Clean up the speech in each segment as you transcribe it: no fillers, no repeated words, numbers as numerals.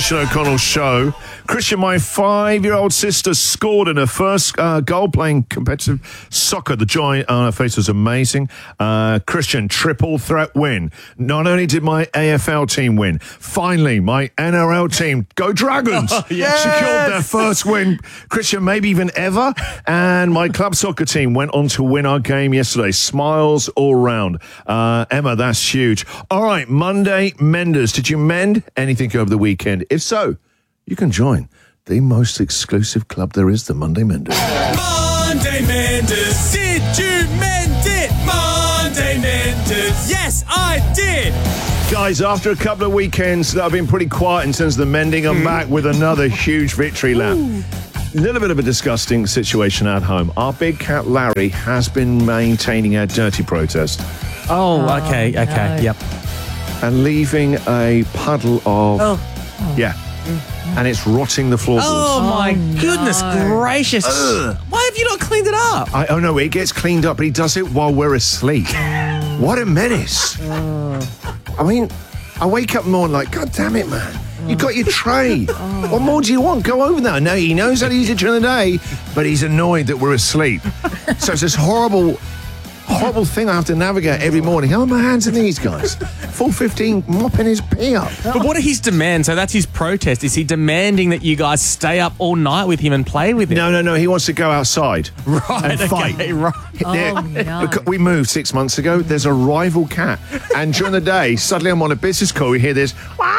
Christian O'Connell Show. Christian, my 5-year-old sister scored in her first goal playing competitive soccer. The joy on her face was amazing. Christian, triple threat win. Not only did my AFL team win, finally, my NRL team, go Dragons, secured their first win, Christian, maybe even ever. And my club soccer team went on to win our game yesterday. Smiles all round. Emma, that's huge. All right, Monday Menders. Did you mend anything over the weekend? If so, you can join the most exclusive club there is, the Monday Menders. Monday Menders. Did you mend it? Monday Menders. Yes, I did. Guys, after a couple of weekends that have been pretty quiet in terms of the mending, I'm back with another huge victory lap. A little bit of a disgusting situation at home. Our big cat Larry has been maintaining our dirty protest Okay, yep. and leaving a puddle of... and it's rotting the floorboards. Oh, my goodness gracious. Why have you not cleaned it up? Oh, no, it gets cleaned up, but he does it while we're asleep. What a menace. I mean, I wake up in the morning like, God damn it, man. You got your tray. What more do you want? Go over there. No, he knows how to use it during the day, but he's annoyed that we're asleep. So it's this horrible thing I have to navigate every morning. How are my hands and knees, guys? Full 15 mopping his pee up. But what are his demands? So that's his protest. Is he demanding that you guys stay up all night with him and play with him? No. He wants to go outside and fight. Okay, right. Look, we moved 6 months ago. There's a rival cat. And during the day, suddenly I'm on a business call. We hear this.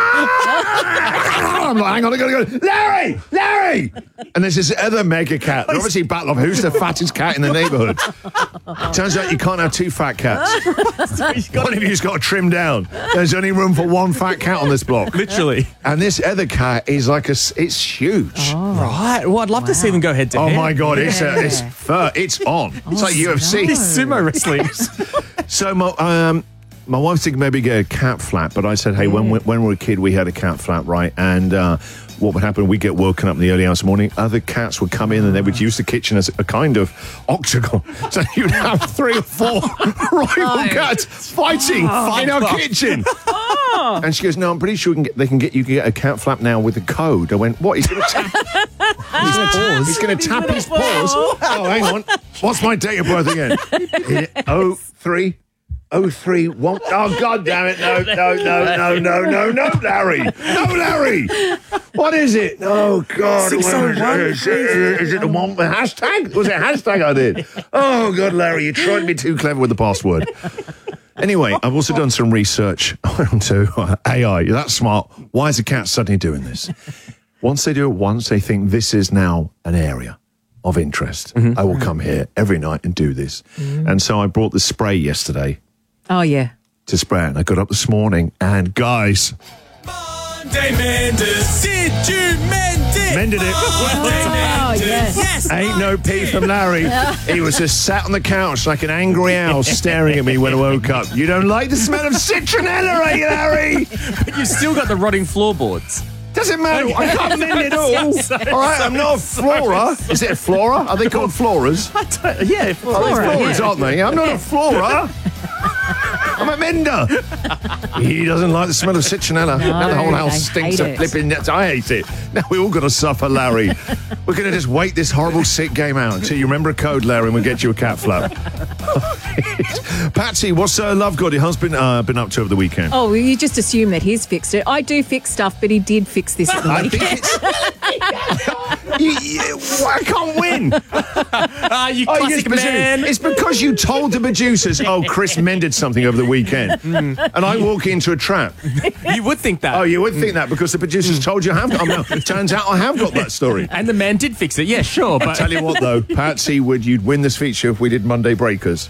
I'm like, hang on, I gotta go. Larry! And there's this other mega cat. They're obviously battle of who's the fattest cat in the neighbourhood. Turns out you can't have two fat cats. One of you's got to trim down. There's only room for one fat cat on this block. Literally. And this other cat is like it's huge. Right. Well, I'd love to see them go head to head. Oh my God, it's on. It's like UFC. It's sumo wrestling. So my wife said maybe get a cat flap, but I said, hey, when we were a kid, we had a cat flap, right? And what would happen, we'd get woken up in the early hours of the morning, other cats would come in and they would use the kitchen as a kind of octagon. So you'd have 3 or 4 rival cats fighting in our kitchen. And she goes, no, I'm pretty sure you can get a cat flap now with a code. I went, what? He's going to tap He's going to tap his paws. Oh, hang on. What's my date of birth again? 031. Oh, God damn it. No, Larry. No, Larry. What is it? Oh, God. 601. Is it the one with hashtag? Was it hashtag I did? Oh, God, Larry, you tried to be too clever with the password. Anyway, I've also done some research onto AI. That's smart. Why is the cat suddenly doing this? Once they do it once, they think this is now an area of interest. I will come here every night and do this. And so I brought the spray yesterday. Oh, yeah. To spray it. And I got up this morning and, guys... Monday Menders. Did you mend it? Mended it. Yes. Ain't no pee from Larry. He was just sat on the couch like an angry owl staring at me when I woke up. You don't like the smell of citronella, eh, Larry? But you've still got the rotting floorboards. Doesn't matter. I can't mend it all. All right, I'm not a flora. Is it a flora? Are they called floras? Yeah, Floras, aren't they? I'm not a flora. I'm a mender. He doesn't like the smell of citronella. Now the whole house stinks of flipping nuts. I hate it. Now we all got to suffer, Larry. We're going to just wait this horrible sick game out until you remember a code, Larry, and we'll get you a cat flap. Patsy, what's Love God, your husband, been up to over the weekend? Oh, well, you just assume that he's fixed it. I do fix stuff, but he did fix this at the I weekend. think I can't win. You classic man. It's because you told the producers, Chris mended something over the weekend. And I walk into a trap. You would think that. Oh, you would think that because the producers told you I have got. It turns out I have got that story. And the man did fix it. Yeah, sure. But Tell you what, though, Patsy, you'd win this feature if we did Monday Breakers.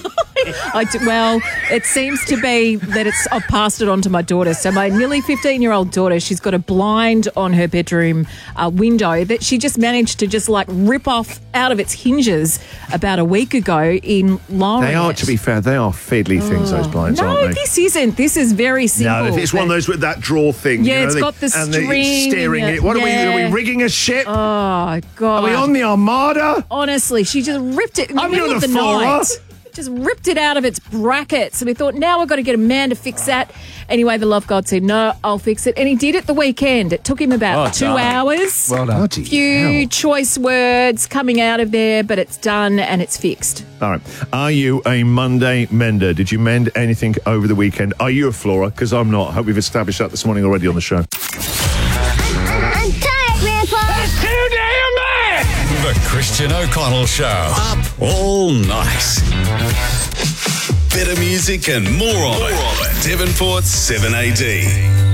Well, it seems to be that I've passed it on to my daughter. So my nearly 15-year-old daughter, she's got a blind on her bedroom window that she just managed to rip off out of its hinges about a week ago in lowering They are, it. to be fair, they are fiddly things, those blinds, aren't No, they? this isn't. This is very simple. No, it's one of those with that draw thing. Yeah, it's got the and string steering and it. What are yeah. we rigging a ship? Oh, God. Are we on the Armada? Honestly, she just ripped it in the I'm middle not of a the flora. night. just ripped it out of its bracket. So we thought, now we've got to get a man to fix that. Anyway, the love god said, no, I'll fix it. And he did it the weekend. It took him about 2 hours. Well done. Bloody Few hell. choice words coming out of there, but it's done and it's fixed. All right. Are you a Monday mender? Did you mend anything over the weekend? Are you a Flora? Because I'm not. I hope we've established that this morning already on the show. I'm tired, Grandpa. That's too damn bad! The Christian O'Connell Show. Up all night. Better music and more of it. Devonport's 7AD.